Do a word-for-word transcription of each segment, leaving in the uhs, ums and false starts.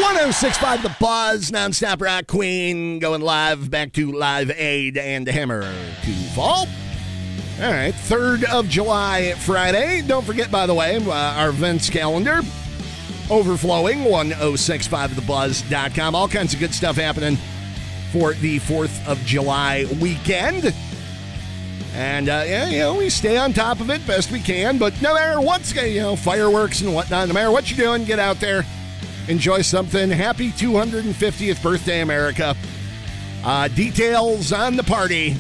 one oh six point five The Buzz, nonstop rock queen, going live back to Live Aid and Hammer to fall. All right, third of July, Friday. Don't forget, by the way, uh, our events calendar, overflowing, ten sixty-five the buzz dot com. All kinds of good stuff happening for the fourth of July weekend. And, uh, yeah, you know, we stay on top of it best we can, but no matter what's, you know, fireworks and whatnot, no matter what you're doing, get out there, enjoy something. Happy two hundred fiftieth birthday, America. Uh, details on the party,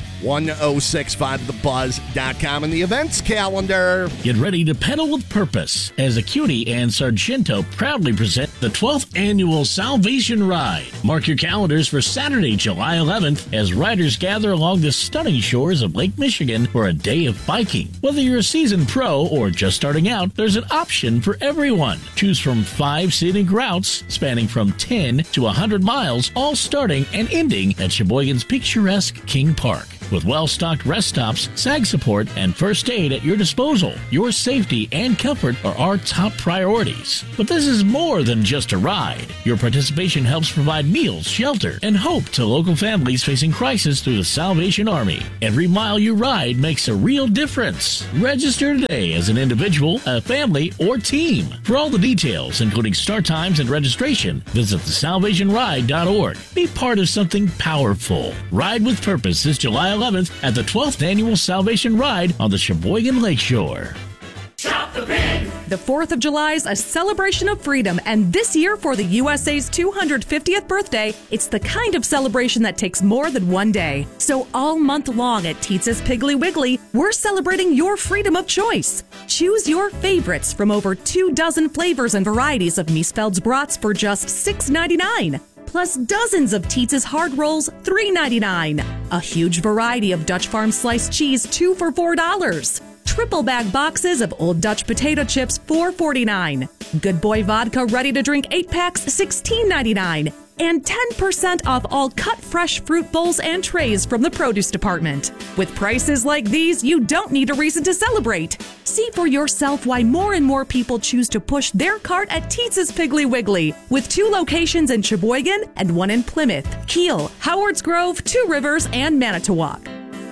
ten sixty-five the buzz dot com, and the events calendar. Get ready to pedal with purpose as Acuity and Sargento proudly present the twelfth Annual Salvation Ride. Mark your calendars for Saturday, July eleventh, as riders gather along the stunning shores of Lake Michigan for a day of biking. Whether you're a seasoned pro or just starting out, there's an option for everyone. Choose from five scenic routes spanning from ten to one hundred miles, all starting and ending at Sheboygan's picturesque King Park. With well-stocked rest stops, sag support, and first aid at your disposal, your safety and comfort are our top priorities. But this is more than just a ride. Your participation helps provide meals, shelter, and hope to local families facing crisis through the Salvation Army. Every mile you ride makes a real difference. Register today as an individual, a family, or team. For all the details, including start times and registration, visit the salvation ride dot org. Be part of something powerful. Ride with Purpose this July eleventh at the twelfth Annual Salvation Ride on the Sheboygan Lakeshore. Shop the Pig! The fourth of July is a celebration of freedom, and this year for the U S A's two hundred fiftieth birthday, it's the kind of celebration that takes more than one day. So all month long at Teetz's Piggly Wiggly, we're celebrating your freedom of choice. Choose your favorites from over two dozen flavors and varieties of Miesfeld's brats for just six ninety-nine. Plus dozens of Teetz's hard rolls, three ninety-nine. A huge variety of Dutch Farm sliced cheese, two for four dollars. Triple bag boxes of Old Dutch potato chips, four forty-nine. Good Boy vodka ready to drink eight packs, sixteen ninety-nine. And ten percent off all cut fresh fruit bowls and trays from the produce department. With prices like these, you don't need a reason to celebrate. See for yourself why more and more people choose to push their cart at Teetz's Piggly Wiggly, with two locations in Sheboygan and one in Plymouth, Kiel, Howards Grove, Two Rivers, and Manitowoc.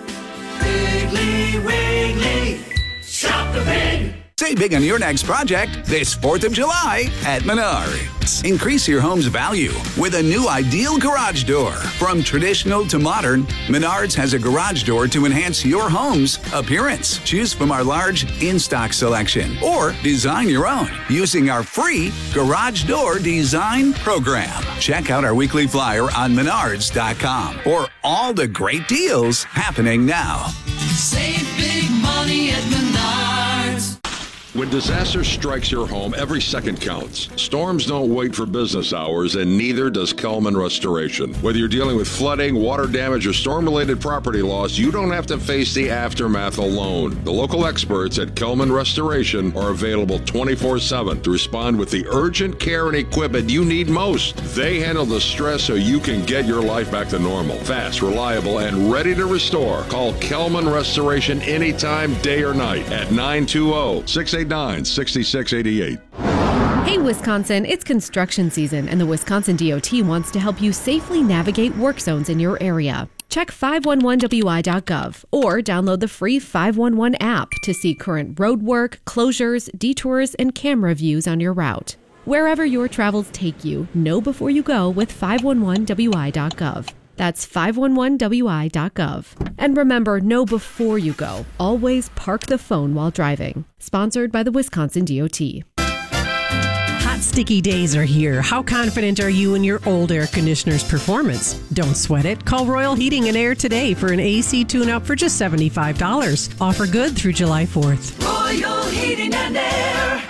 Piggly Wiggly, shop the pig! Save big on your next project this fourth of July at Menards. Increase your home's value with a new ideal garage door. From traditional to modern, Menards has a garage door to enhance your home's appearance. Choose from our large in-stock selection or design your own using our free Garage Door Design Program. Check out our weekly flyer on menards dot com for all the great deals happening now. Save big money at Menards. When disaster strikes your home, every second counts. Storms don't wait for business hours, and neither does Kelman Restoration. Whether you're dealing with flooding, water damage, or storm-related property loss, you don't have to face the aftermath alone. The local experts at Kelman Restoration are available twenty-four seven to respond with the urgent care and equipment you need most. They handle the stress so you can get your life back to normal. Fast, reliable, and ready to restore. Call Kelman Restoration anytime, day or night at nine two zero, six eight nine, six six eight eight. Hey, Wisconsin, it's construction season, and the Wisconsin D O T wants to help you safely navigate work zones in your area. Check five one one W I dot gov or download the free five one one app to see current road work, closures, detours, and camera views on your route. Wherever your travels take you, know before you go with five one one W I dot gov. That's five one one W I dot gov. And remember, know before you go. Always park the phone while driving. Sponsored by the Wisconsin D O T. Hot, sticky days are here. How confident are you in your old air conditioner's performance? Don't sweat it. Call Royal Heating and Air today for an A C tune-up for just seventy-five dollars. Offer good through July fourth. Royal Heating and Air.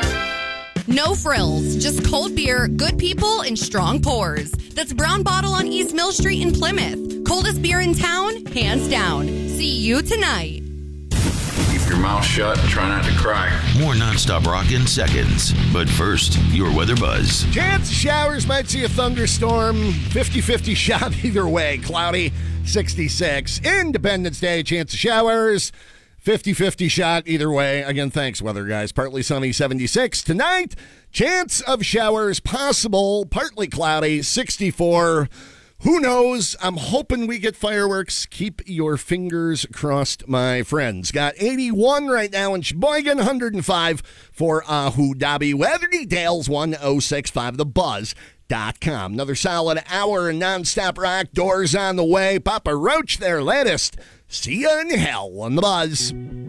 No frills, just cold beer, good people, and strong pours. That's Brown Bottle on East Mill Street in Plymouth. Coldest beer in town, hands down. See you tonight. Keep your mouth shut and try not to cry. More nonstop rock in seconds. But first, your weather buzz. Chance of showers, might see a thunderstorm. fifty-fifty shot either way. Cloudy, sixty-six. Independence Day, chance of showers. fifty-fifty shot either way. Again, thanks, weather guys. Partly sunny, seventy-six. Tonight, chance of showers possible, partly cloudy, sixty-four. Who knows? I'm hoping we get fireworks. Keep your fingers crossed, my friends. Got eighty-one right now in Sheboygan, one hundred five for Abu Dhabi. Weather details, one oh six five the buzz dot com. Another solid hour of nonstop rock. Doors on the way. Papa Roach, their latest. See ya in hell on the Buzz.